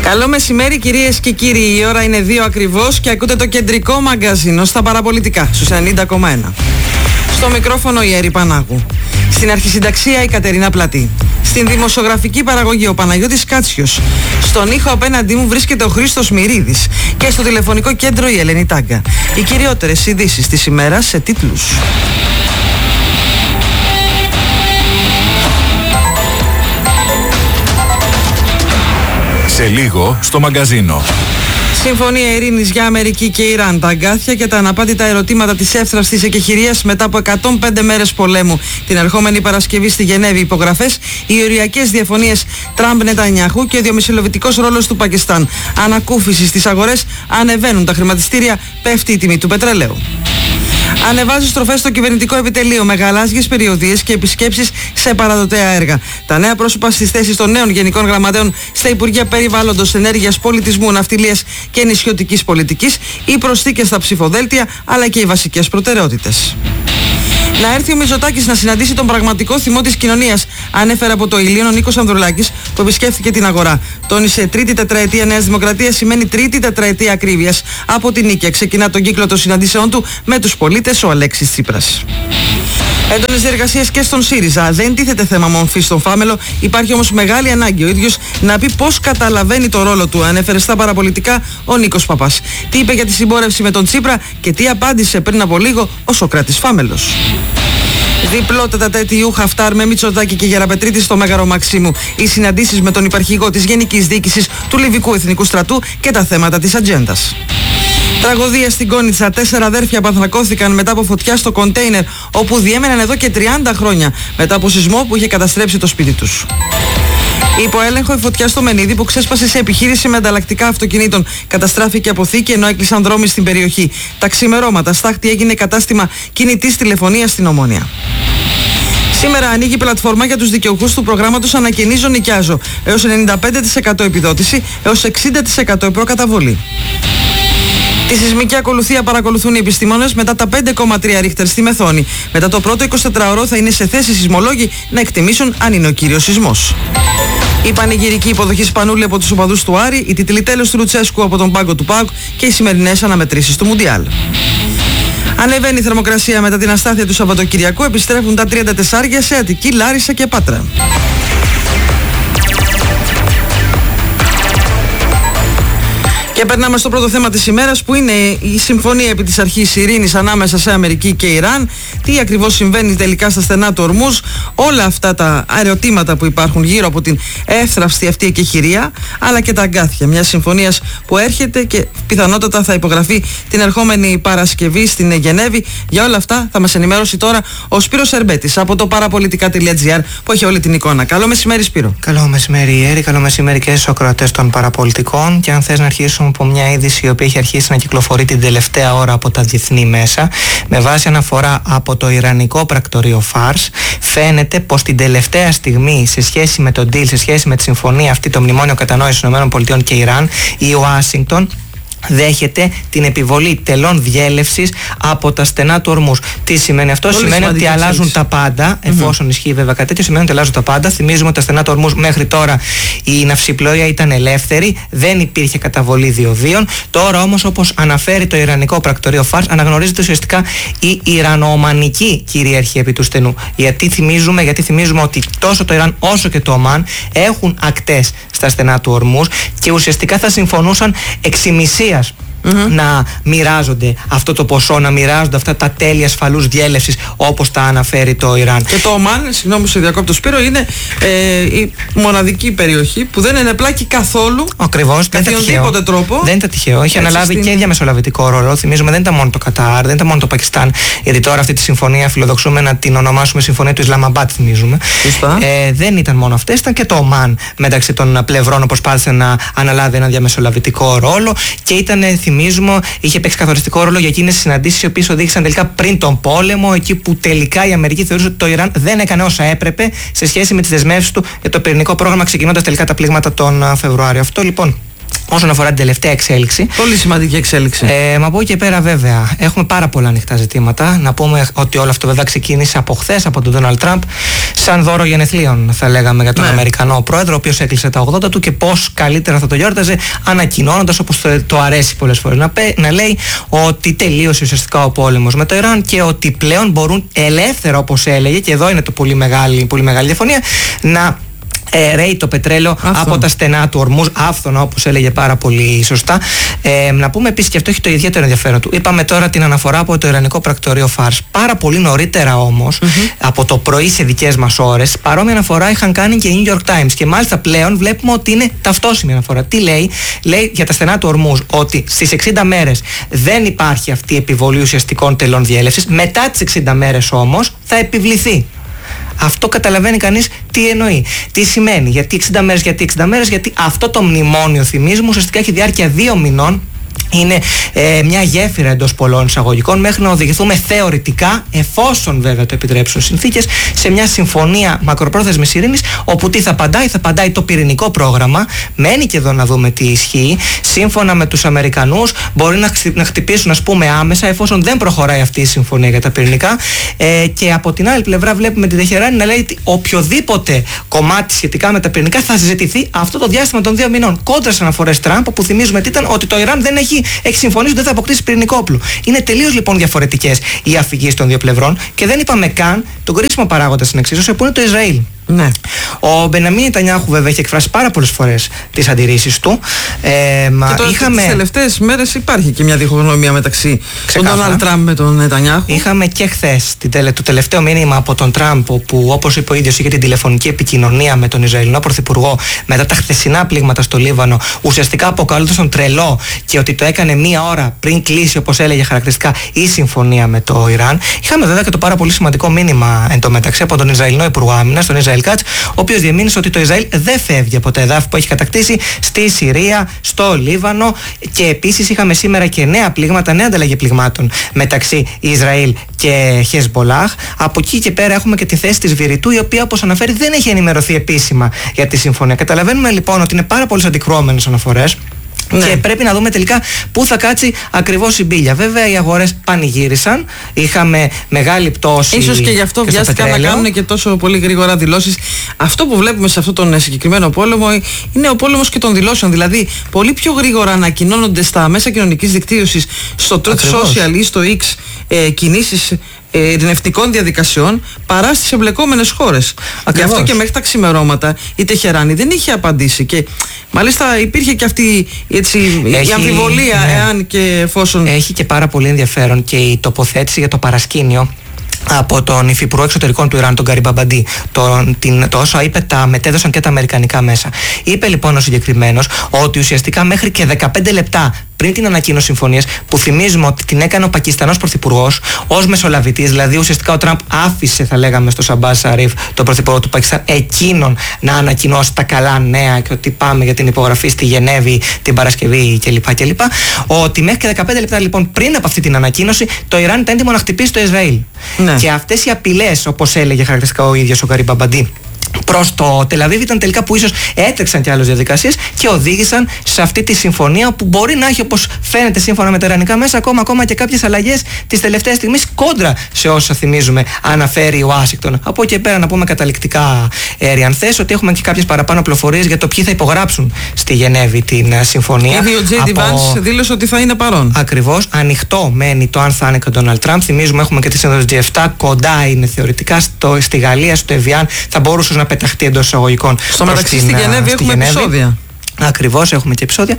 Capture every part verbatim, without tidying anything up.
Καλό μεσημέρι κυρίες και κύριοι, η ώρα είναι δύο ακριβώς και ακούτε το κεντρικό μαγκαζίνο στα παραπολιτικά στους ενενήντα κόμμα ένα. Στο μικρόφωνο η Έρη Πανάγου. Στην αρχισυνταξία η Κατερίνα Πλατή. Στην δημοσιογραφική παραγωγή ο Παναγιώτης Κάτσιος. Στον ήχο απέναντί μου βρίσκεται ο Χρήστος Μυρίδης. Και στο τηλεφωνικό κέντρο η Ελένη Τάγκα. Οι κυριότερες ειδήσεις της ημέρας σε τίτλους. Σε λίγο στο μαγκαζίνο. Συμφωνία ειρήνης για Αμερική και Ιράν. Τα αγκάθια και τα αναπάντητα ερωτήματα της εύθραυστης εκεχηρίας μετά από εκατόν πέντε μέρες πολέμου. Την ερχόμενη Παρασκευή στη Γενέβη υπογραφές, οι οριακές διαφωνίες Τραμπ-Νετανιάχου και ο διαμεσολαβητικός ρόλος του Πακιστάν. Ανακούφιση στις αγορές, ανεβαίνουν τα χρηματιστήρια, πέφτει η τιμή του πετρελαίου. Ανεβάζει στροφές στο κυβερνητικό επιτελείο με γαλάζιες περιοδίες και επισκέψεις σε παραδοτέα έργα. Τα νέα πρόσωπα στις θέσεις των νέων γενικών γραμματέων στα Υπουργεία Περιβάλλοντος, Ενέργειας, Πολιτισμού, Ναυτιλίας και Νησιωτικής Πολιτικής, οι προσθήκες στα ψηφοδέλτια αλλά και οι βασικές προτεραιότητες. Να έρθει ο Μητσοτάκης να συναντήσει τον πραγματικό θυμό της κοινωνίας, ανέφερε από το Ηλίον ο Νίκος Ανδρουλάκης που επισκέφθηκε την αγορά. Τόνισε τρίτη τετραετία Νέας Δημοκρατίας σημαίνει τρίτη τετραετία ακρίβειας. Από την Νίκαια ξεκινά τον κύκλο των συναντήσεων του με τους πολίτες ο Αλέξης Τσίπρας. Έντονες διεργασίες και στον ΣΥΡΙΖΑ. Δεν τίθεται θέμα μορφής στον Φάμελο. Υπάρχει όμως μεγάλη ανάγκη ο ίδιος να πει πώς καταλαβαίνει το ρόλο του, ανέφερε στα παραπολιτικά ο Νίκος Παπάς. Τι είπε για τη συμπόρευση με τον Τσίπρα και τι απάντησε πριν από λίγο ο Σωκράτης Φάμελος. Διπλό τετατέτιου Χαφτάρ με Μητσοτάκη και Γεραπετρίτη στο Μέγαρο Μαξίμου. Οι συναντήσεις με τον υπαρχηγό της Γενικής Διοίκησης του Λιβικού Εθνικού Στρατού και τα θέματα της ατζέντας. Τραγωδία στην Κόνιτσα. Τέσσερα αδέρφια πανθρακώθηκαν μετά από φωτιά στο κοντέινερ όπου διέμεναν εδώ και τριάντα χρόνια μετά από σεισμό που είχε καταστρέψει το σπίτι τους. Υπό έλεγχο η φωτιά στο Μενίδη που ξέσπασε σε επιχείρηση με ανταλλακτικά αυτοκινήτων. Καταστράφηκε αποθήκη ενώ έκλεισαν δρόμοι στην περιοχή. Τα ξημερώματα στάχτη έγινε κατάστημα κινητής τηλεφωνίας στην Ομόνια. Σήμερα ανοίγει πλατφόρμα για τους δικαιούχους του προγράμματος Ανακαινίζω Νοικιάζω. Έως ενενήντα πέντε τοις εκατό επιδότηση, έως εξήντα τοις εκατό προκαταβολή. Τη σεισμική ακολουθία παρακολουθούν οι επιστήμονες μετά τα πέντε κόμμα τρία ρίχτερ στη Μεθόνη. Μετά το πρώτο εικοσιτετράωρο θα είναι σε θέση σεισμολόγοι να εκτιμήσουν αν είναι ο κύριος σεισμός. Η πανηγυρική υποδοχή Σπανούλη από τους οπαδούς του Άρη, η τιτλιτέλος του Λουτσέσκου από τον πάγκο του ΠΑΟΚ και οι σημερινές αναμετρήσεις του Μουντιάλ. Ανεβαίνει η θερμοκρασία μετά την αστάθεια του Σαββατοκυριακού, επιστρέφουν τα τριάντα τέσσερα σε Αττική, Λάρισα και Πάτρα. Και περνάμε στο πρώτο θέμα της ημέρας που είναι η συμφωνία επί της αρχής ειρήνης ανάμεσα σε Αμερική και Ιράν. Τι ακριβώς συμβαίνει τελικά στα στενά του Ορμούζ, όλα αυτά τα ερωτήματα που υπάρχουν γύρω από την εύθραυστη αυτή εκεχηρία, αλλά και τα αγκάθια μιας συμφωνίας που έρχεται και πιθανότατα θα υπογραφεί την ερχόμενη Παρασκευή στην Γενέβη. Για όλα αυτά θα μας ενημερώσει τώρα ο Σπύρος Ερμπέτης από το παραπολιτικά τελεία τζι άρ που έχει όλη την εικόνα. Καλό μεσημέρι, Σπύρο. Καλό μεσημέρι, Έρη. Καλό μεσημέρι και στους ακροατές των παραπολιτικών. Και αν θες να αρχίσουμε από μια είδηση η οποία έχει αρχίσει να κυκλοφορεί την τελευταία ώρα από τα διεθνή μέσα, με βάση αναφορά από το Ιρανικό πρακτορείο Φάρς, φαίνεται πως την τελευταία στιγμή σε σχέση με τον deal, σε σχέση με τη συμφωνία αυτή, το μνημόνιο κατανόησης ΗΠΑ και Ιράν, η Ουάσιγκτον δέχεται την επιβολή τελών διέλευσης από τα στενά του Ορμούζ. Τι σημαίνει αυτό? Πολύ σημαίνει ότι αλλάζουν τα πάντα, εφόσον mm-hmm. ισχύει βέβαια κάτι τέτοιο, σημαίνει ότι αλλάζουν τα πάντα. Θυμίζουμε ότι τα στενά του Ορμούζ μέχρι τώρα η ναυσιπλοεία ήταν ελεύθερη, δεν υπήρχε καταβολή διοδίων. Τώρα όμως, όπως αναφέρει το Ιρανικό πρακτορείο Φάρς, αναγνωρίζεται ουσιαστικά η Ιρανο-Ομανική κυριαρχία επί του στενού. Γιατί θυμίζουμε, γιατί θυμίζουμε ότι τόσο το Ιράν όσο και το Ομάν έχουν ακτές στα στενά του Ορμούζ και ουσιαστικά θα συμφωνούσαν εξημισία Mm-hmm. να μοιράζονται αυτό το ποσό, να μοιράζονται αυτά τα τέλη ασφαλούς διέλευσης όπως τα αναφέρει το Ιράν. Και το Ομάν, συγγνώμη σε διακόπτω Σπύρο, είναι ε, η μοναδική περιοχή που δεν είναι πλάκη καθόλου. Ακριβώς, δεν είναι τυχαίο. Τρόπο. Δεν ήταν τυχαίο. Έχει αναλάβει στην... και διαμεσολαβητικό ρόλο. Θυμίζουμε δεν ήταν μόνο το Κατάρ, δεν ήταν μόνο το Πακιστάν. Γιατί τώρα αυτή τη συμφωνία φιλοδοξούμε να την ονομάσουμε Συμφωνία του Ισλαμαμπάτ, θυμίζουμε. Ε, δεν ήταν μόνο αυτές, ήταν και το Ομάν μεταξύ των πλευρών που προσπάθησε να αναλάβει ένα διαμεσολαβητικό ρόλο και ήταν, θυμίζουμε, είχε παίξει καθοριστικό ρόλο για εκείνες τις συναντήσεις οι οποίες οδήγησαν τελικά πριν τον πόλεμο, εκεί που τελικά η Αμερική θεωρούσε ότι το Ιράν δεν έκανε όσα έπρεπε σε σχέση με τις δεσμεύσεις του για το πυρηνικό πρόγραμμα, ξεκινώντας τελικά τα πλήγματα τον Φεβρουάριο. Αυτό λοιπόν Όσον αφορά την τελευταία εξέλιξη. Πολύ σημαντική εξέλιξη. Ε, μα από εκεί και πέρα, βέβαια, έχουμε πάρα πολλά ανοιχτά ζητήματα. Να πούμε ότι όλο αυτό βέβαια ξεκίνησε από χθες από τον Ντόναλντ Τραμπ, σαν δώρο γενεθλίων, θα λέγαμε, για τον ναι. Αμερικανό πρόεδρο, ο οποίος έκλεισε τα ογδόντα του και πώς καλύτερα θα το γιόρταζε, ανακοινώνοντας, όπως το, το αρέσει πολλές φορές να, να λέει, ότι τελείωσε ουσιαστικά ο πόλεμος με το Ιράν και ότι πλέον μπορούν ελεύθερα, όπως έλεγε, και εδώ είναι το πολύ μεγάλη, πολύ μεγάλη διαφωνία, να Ε, ρέει το πετρέλαιο Άφθονα. από τα στενά του Ορμούζ, άφθονα, όπως έλεγε πάρα πολύ σωστά. Ε, να πούμε επίσης, και αυτό έχει το ιδιαίτερο ενδιαφέρον του. Είπαμε τώρα την αναφορά από το Ιρανικό πρακτορείο Φάρς. Πάρα πολύ νωρίτερα όμως, mm-hmm. από το πρωί σε δικές μας ώρες, παρόμοια αναφορά είχαν κάνει και οι New York Times. Και μάλιστα πλέον βλέπουμε ότι είναι ταυτόσιμη αναφορά. Τι λέει? Λέει για τα στενά του Ορμούζ ότι στις εξήντα μέρες δεν υπάρχει αυτή η επιβολή ουσιαστικών τελών διέλευσης. Μετά τις εξήντα μέρες όμως θα επιβληθεί. Αυτό καταλαβαίνει κανείς τι εννοεί. Τι σημαίνει, γιατί εξήντα μέρες, γιατί εξήντα μέρες, γιατί αυτό το μνημόνιο, θυμίζουμε, ουσιαστικά έχει διάρκεια δύο μηνών. Είναι ε, μια γέφυρα εντός πολλών εισαγωγικών μέχρι να οδηγηθούμε θεωρητικά, εφόσον βέβαια το επιτρέψουν συνθήκες, σε μια συμφωνία μακροπρόθεσμης ειρήνης, όπου τι θα απαντάει? Θα απαντάει το πυρηνικό πρόγραμμα. Μένει και εδώ να δούμε τι ισχύει. Σύμφωνα με τους Αμερικανούς, μπορεί να, χτυ, να χτυπήσουν, ας πούμε, άμεσα, εφόσον δεν προχωράει αυτή η συμφωνία για τα πυρηνικά. Ε, και από την άλλη πλευρά, βλέπουμε την Τεχεράνη να λέει ότι οποιοδήποτε κομμάτι σχετικά με τα πυρηνικά θα συζητηθεί αυτό το διάστημα των δύο μηνών. Κόντρα σε αναφορές Τραμπ, που θυμίζουμε τι ήταν, ότι το Ιράν δεν έχει έχει συμφωνήσει ότι δεν θα αποκτήσει πυρηνικό όπλο. Είναι τελείως λοιπόν διαφορετικές οι αφηγήσεις των δύο πλευρών και δεν είπαμε καν τον κρίσιμο παράγοντα στην εξίσωση που είναι το Ισραήλ. Ναι. Ο Μπενιαμίν Νετανιάχου βέβαια έχει εκφράσει πάρα πολλές φορές τις αντιρρήσεις του. Ε, μα και τώρα είχαμε... τις τελευταίες μέρες υπάρχει και μια διχογνωμία μεταξύ του Ντόναλντ Τραμπ με τον Νετανιάχου. Είχαμε και χθες το τελευταίο μήνυμα από τον Τραμπ, που όπως είπε ο ίδιος είχε την τηλεφωνική επικοινωνία με τον Ισραηλινό Πρωθυπουργό μετά τα χθεσινά πλήγματα στο Λίβανο, ουσιαστικά αποκαλούντας τον τρελό και ότι το έκανε μία ώρα πριν κλείσει, όπως έλεγε χαρακτηριστικά, η συμφωνία με το Ιράν. Είχαμε βέβαια και το πάρα πολύ σημαντικό μήνυμα εντωμεταξύ από τον Ισραηλινό Υπουργό Άμυνας, τον Ισραήλ Κάτς, ο οποίος διεμήνυσε ότι το Ισραήλ δεν φεύγει από τα εδάφη που έχει κατακτήσει στη Συρία, στο Λίβανο, και επίσης είχαμε σήμερα και νέα πλήγματα, νέα ανταλλαγή πληγμάτων μεταξύ Ισραήλ και Χεσμπολάχ. Από εκεί και πέρα έχουμε και τη θέση της Βηρητού, η οποία, όπως αναφέρει, δεν έχει ενημερωθεί επίσημα για τη συμφωνία. Καταλαβαίνουμε λοιπόν ότι είναι πάρα πολλές αντικρουόμενες αναφορές. Ναι. Και πρέπει να δούμε τελικά πού θα κάτσει ακριβώς η μπίλια. Βέβαια, οι αγορές πανηγύρισαν. Είχαμε μεγάλη πτώση. Ίσως και γι' αυτό βιάστηκαν να κάνουν και τόσο πολύ γρήγορα δηλώσεις. Αυτό που βλέπουμε σε αυτόν τον συγκεκριμένο πόλεμο είναι ο πόλεμος και των δηλώσεων. Δηλαδή, πολύ πιο γρήγορα ανακοινώνονται στα μέσα κοινωνικής δικτύωσης, στο Truth Social ή στο X, ε, κινήσεις ειρηνευτικών διαδικασιών παρά στις εμπλεκόμενες χώρες. Γι' αυτό και μέχρι τα ξημερώματα η Τεχεράνη δεν είχε απαντήσει και μάλιστα υπήρχε και αυτή έτσι, έχει, η αμφιβολία, ναι, εάν και εφόσον... Έχει και πάρα πολύ ενδιαφέρον και η τοποθέτηση για το παρασκήνιο από τον Υφυπουργό Εξωτερικών του Ιράν, τον Γκαριμπαμπαντή. Το, την, το όσο είπε τα μετέδωσαν και τα αμερικανικά μέσα. Είπε λοιπόν ο συγκεκριμένος ότι ουσιαστικά μέχρι και δεκαπέντε λεπτά πριν την ανακοίνωση συμφωνίας, που θυμίζουμε ότι την έκανε ο Πακιστανός Πρωθυπουργός ως μεσολαβητής, δηλαδή ουσιαστικά ο Τραμπ άφησε, θα λέγαμε, στο Σαμπάζ Σαρίφ, τον Πρωθυπουργό του Πακιστάν, εκείνον να ανακοινώσει τα καλά νέα και ότι πάμε για την υπογραφή στη Γενέβη την Παρασκευή κλπ. κλπ. Ότι μέχρι και δεκαπέντε λεπτά λοιπόν πριν από αυτή την ανακοίνωση, το Ιράν ήταν έτοιμο να χτυπήσει το Ισραήλ. Ναι. Και αυτές οι απειλές, όπως έλεγε χαρακτηριστικά ο ίδιος ο Γκαριμπαμπαντή, προς το Τελαβίβ ήταν τελικά που ίσως έτρεξαν και άλλες διαδικασίες και οδήγησαν σε αυτή τη συμφωνία, που μπορεί να έχει, όπως φαίνεται σύμφωνα με τα ιρανικά μέσα, ακόμα, ακόμα και κάποιες αλλαγές της τελευταίας στιγμής κόντρα σε όσα θυμίζουμε αναφέρει η Ουάσιγκτον. Από εκεί πέρα να πούμε καταληκτικά, Ριαν, θες ότι έχουμε και κάποιες παραπάνω πληροφορίες για το ποιοι θα υπογράψουν στη Γενέβη την συμφωνία. Ήδη ο Τζέι Ντι Vance δήλωσε ότι θα είναι παρόν. Ακριβώς. Ανοιχτό μένει το αν θα είναι και ο Ντόναλντ Τραμπ. Θυμίζουμε έχουμε και τη σύνοδο τζι επτά, κοντά είναι θεωρητικά στο, στη Γαλλία, στο Εβιάν. Θα μπορούσε να πεταχτεί εντός εισαγωγικών. Στο μεταξύ στη Γενέβη έχουμε Γενέβη. επεισόδια. Ακριβώς, έχουμε και επεισόδια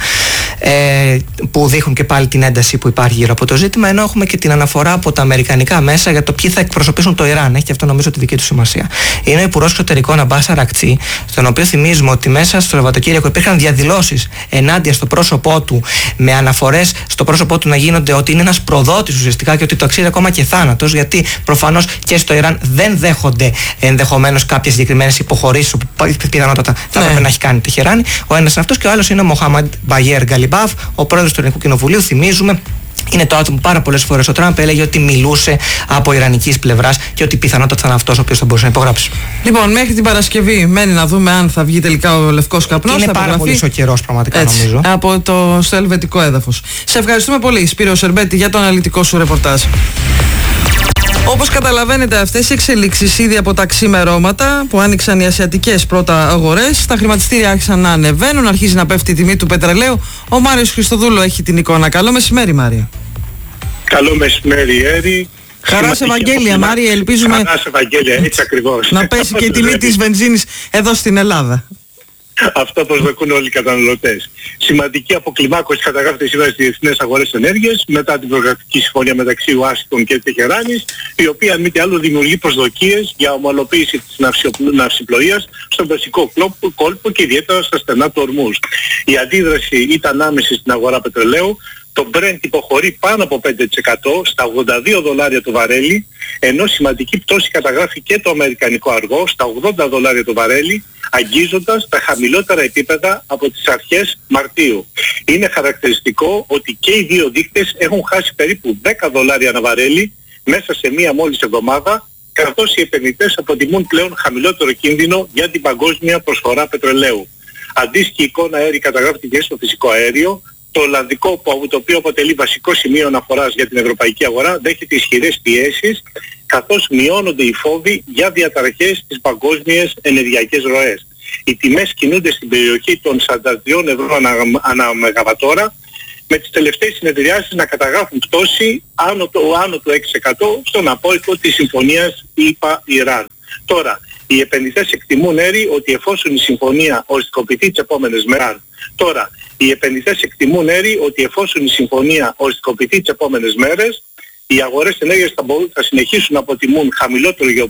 ε, που δείχνουν και πάλι την ένταση που υπάρχει γύρω από το ζήτημα, ενώ έχουμε και την αναφορά από τα αμερικανικά μέσα για το ποιοι θα εκπροσωπήσουν το Ιράν. Έχει και αυτό νομίζω τη δική του σημασία. Είναι ο Υπουργός Εξωτερικών Αμπάς Αρακτσί, στον οποίο θυμίζουμε ότι μέσα στο Σαββατοκύριακο υπήρχαν διαδηλώσεις ενάντια στο πρόσωπό του, με αναφορές στο πρόσωπό του να γίνονται ότι είναι ένας προδότης ουσιαστικά και ότι το αξίζει ακόμα και θάνατος, γιατί προφανώς και στο Ιράν δεν δέχονται ενδεχομένως κάποιες συγκεκριμένες υποχωρήσεις που πιθανότατα θα έπρεπε ναι. να έχει κάνει η Τεχεράνη. Ο ένας αυτός και ο άλλος είναι ο Μοχάμαντ Μπαγιέρ Γκαλιμπάφ, ο πρόεδρος του Ελληνικού Κοινοβουλίου, θυμίζουμε, είναι το άτομο πάρα πολλές φορές ο Τραμπ έλεγε ότι μιλούσε από ιρανικής πλευράς και ότι πιθανότατα θα είναι αυτός ο οποίος θα μπορούσε να υπογράψει. Λοιπόν, μέχρι την Παρασκευή μένει να δούμε αν θα βγει τελικά ο λευκός καπνός. Είναι πάρα πολύ ο καιρός, πραγματικά. Έτσι, νομίζω. Από το στο ελβετικό έδαφος. Σε ευχαριστούμε πολύ, Σπύρο Σερμπέτη, για το αναλυτικό σου ρεπορτάζ. Όπως καταλαβαίνετε, αυτές οι εξελίξεις ήδη από τα ξημερώματα που άνοιξαν οι ασιατικές πρώτα αγορές, τα χρηματιστήρια άρχισαν να ανεβαίνουν, αρχίζει να πέφτει η τιμή του πετρελαίου. Ο Μάριος Χριστοδούλου έχει την εικόνα. Καλό μεσημέρι, Μάριο. Καλό μεσημέρι, Έρη. Χαρά σε Ευαγγέλια, Μάρια, ελπίζουμε. Χαρά σε Ευαγγέλια, έτσι ακριβώς. Να πέσει και η τιμή της βενζίνης εδώ στην Ελλάδα. Αυτό προσδοκούν όλοι οι καταναλωτές. Σημαντική αποκλιμάκωση καταγράφεται σήμερα στις διεθνές αγορές ενέργειας μετά την προκρατική συμφωνία μεταξύ Ουάσιγκτον και Τεχεράνης, η οποία αν μη τι άλλο δημιουργεί προσδοκίες για ομαλοποίηση της ναυσιπλοείας στον Περσικό κόλπο και ιδιαίτερα στα στενά του Ορμούζ. Η αντίδραση ήταν άμεση στην αγορά πετρελαίου. Το Brent υποχωρεί πάνω από πέντε τοις εκατό στα ογδόντα δύο δολάρια το βαρέλι, ενώ σημαντική πτώση καταγράφει και το αμερικανικό αργό στα ογδόντα δολάρια το βαρέλι, αγγίζοντας τα χαμηλότερα επίπεδα από τις αρχές Μαρτίου. Είναι χαρακτηριστικό ότι και οι δύο δείκτες έχουν χάσει περίπου δέκα δολάρια ανά βαρέλι μέσα σε μία μόλις εβδομάδα, καθώς οι επενδυτές αποτιμούν πλέον χαμηλότερο κίνδυνο για την παγκόσμια προσφορά πετρελαίου. Αντίστοιχη εικόνα αέρη καταγράφεται και στο φυσικό αέριο. Το Ολλανδικό, το οποίο αποτελεί βασικό σημείο αναφοράς για την ευρωπαϊκή αγορά, δέχεται ισχυρές πιέσεις, καθώς μειώνονται οι φόβοι για διαταραχές στις παγκόσμιες ενεργειακές ροές. Οι τιμές κινούνται στην περιοχή των σαράντα δύο ευρώ ανά, ανά μεγαβατόρα, με τις τελευταίες συνεδριάσεις να καταγράφουν πτώση άνω το, άνω του έξι τοις εκατό στον απόϊχο της συμφωνίας ΗΠΑ-Ιράν. Τώρα, οι επενδυτές εκτιμούν, Έρη, ότι εφόσον η συμφωνία οριστικοποιηθεί τις επόμενες μέρες, τώρα, οι επενδυτές εκτιμούν, Έρη, ότι εφόσον η συμφωνία οριστικοποιηθεί τις επόμενες μέρες, οι αγορές ενέργειας θα, μπορούν, θα συνεχίσουν να αποτιμούν χαμηλότερο